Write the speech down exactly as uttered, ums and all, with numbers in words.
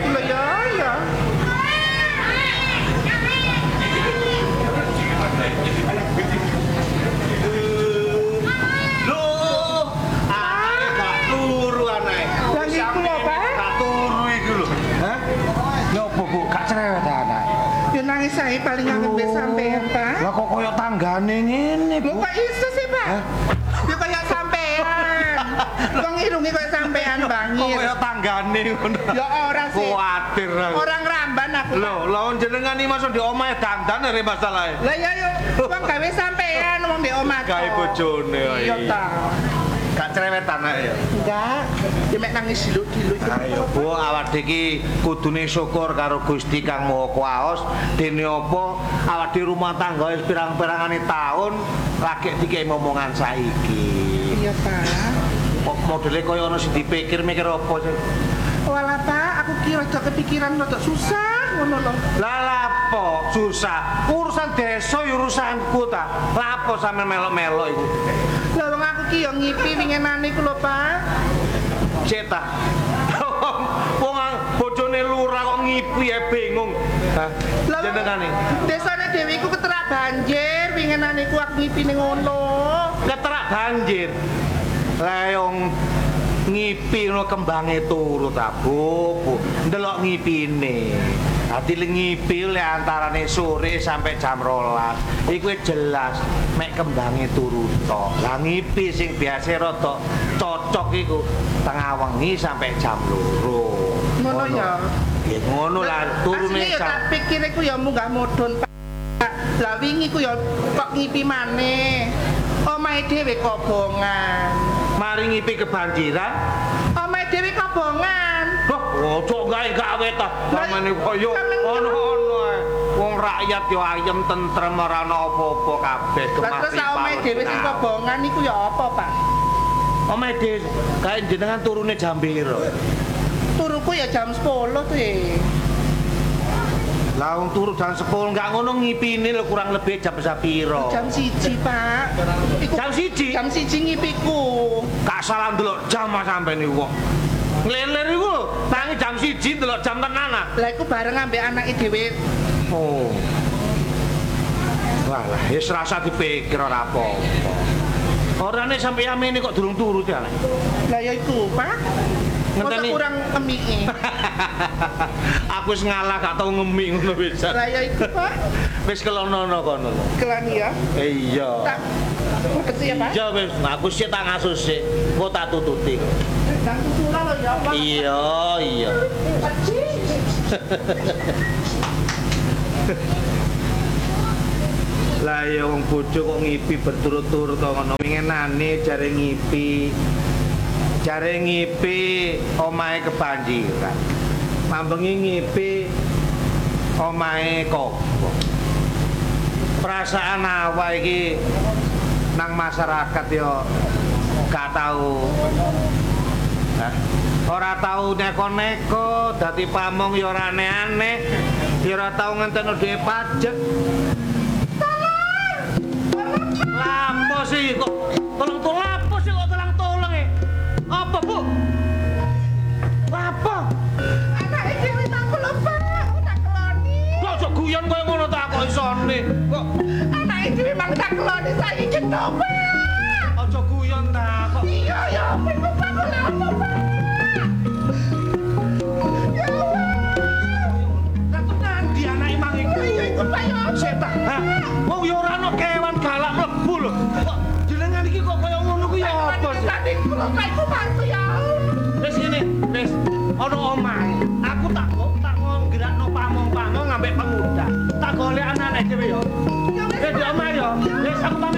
iku lho ya ya. Nangis saya paling kangen mbek sampean, Pak. Lah kok koyo tanggane ngene, Bu? Lho kok iso sih, Pak? Ya kaya sampean. Wong irunge kaya sampean bangir. Kok koyo tanggane ngono. Ya ora sih. Kuwatir aku. Ora ngramban aku. Lho, lawan jenengan iki masuk di omahe dandan are masalahe. Lah ya yo wong gawe sampean wong di omah. Gawe bojone ae. Iya ta. Gak cerewetan ae ya. Enggak. Ya mek nangis diluk-diluk. Ayo, Bu, awak iki kudune syukur karo Gusti Kang Maha Kuwaos. Dene apa awak di rumah tangga wis pirang-pirangane taun lagi dikei momongan saiki. Iya, Pak. Kok modele koyo ana sing dipikir mikir apa sih? Walah, Pak, aku kira rada kepikiran rada susah ngono lho. Lah lapo susah? Urusan desa ya urusanku ta. Lapo sampe melok-melok iku? Lah wong aku ki yo ngipi wingenane ku lho, Pak. Ceta. Wong bojone lurah kok ngipi ya bingung. Hah? Jenengane. Desane dhewe iku keterak banjir, wingenane ku aku ngipine ngono. Keterak banjir. Lah yang ngipi no kembange turu ta, Bu. Bu. Ndelok ngipine. Dadi ngipi le antarane sore sampai jam rolas. Iku jelas mek kembange turu tok. Lah ngipi sing biasa rada cocok iku tengah wengi sampai jam loro. Ngono ya. Ya ngono lah turune jam. Tak pikir iku ya munggah mudhun, Pak. Lah wingi ku ya kok ngipi maneh. Omahe dhewe kobongan. Mari ngipi kebanjiran. Omahe dhewe kobongan. Loh, ojo gawe-gawe ta. Samane koyo ono-ono ae. Wong rakyat yo ayem tentrem ora ana apa-apa kabeh kemati. Lah terus omahe dhewe sing kobongan iku ya apa, Pak? Omahe dhewe kae jenengan turune jam piro? Turuku ya jam sepuluh tuh ya. Lah wong turu jam sepuluh enggak ngono ngipine lho kurang lebih jam sepiro? Jam siji, Pak. Iku jam siji? Jam siji ngipiku. Gak salah ndelok jam sampeyan iku. Ngleler iku lho, tangi jam siji ndelok jam tenan. Lah iku bareng ambek anake dhewe. Oh. Walah, wis rasa dipikir ora apa-apa. Orane sampe yamene kok durung turu ta. Lah ya iku, Pak. Ngenteni kurang ngemiki. Aku wis ngalah gak tau ngemik ngono wis. Lah ya iku, Pak. Wis kelono-ono kono lho. Kelani ya? Iya. Tak makasih ya, Pak. Iya wis, aku sih tak ngasus sik. Engko tak tututi. Dan tutulan lho ya, Pak. Iya, iya. Lah ya wong bojo kok ngipi berturut-turut kok ngono wingenane jare ngipi. Jare ngipi omahe kebanjiran. Mambengi ngipi omahe kobong. Perasaan awak iki nang masyarakat yo gak tau. Hah? Ora tau neko-neko, dadi pamong yo ora aneh-aneh. Yo ora tau ngentekno dhewe pajak. Lapo sih kok tolong tolong lapo sih kok tolong tolong e. Apa, Bu? Lapo? Anake dhewe tak lupa, tak keloni. Kok sok guyon koyo ngono ta kok isone? Kok anake dhewe mang tak keloni saiki kenapa? Aja guyon ta kok. Iya ya, aku lupa kok lapo, Pak. Ya Allah. Lah kok nandi anake mang iku? Ya iku Pak ya. Setan. Hah? Wong yo ora ono kewan galak mlebu lho. Kok jenengan iki kok koyo ngono ku ya apa sih? Tadi kula iku mantu ya Allah. Wis ngene, wis ono omahe. Aku tak kok tak nggerakno pamong-pamong ngambek pemuda. Tak golek anak-anak dhewe yo. Wis di omah yo. Wis aku